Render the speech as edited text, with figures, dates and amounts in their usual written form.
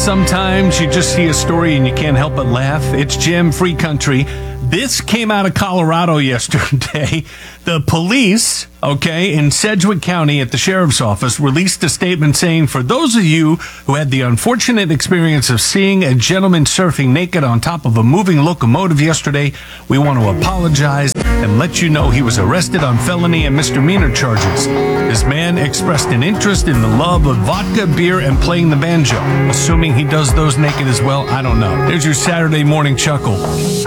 sometimes you just see a story and you can't help but laugh. It's Jim, Free Country. This came out of Colorado yesterday. The police, in Sedgwick County at the sheriff's office released a statement saying, for those of you who had the unfortunate experience of seeing a gentleman surfing naked on top of a moving locomotive yesterday, we want to apologize and let you know he was arrested on felony and misdemeanor charges. This man expressed an interest in the love of vodka, beer, and playing the banjo. Assuming he does those naked as well, I don't know. There's your Saturday morning chuckle.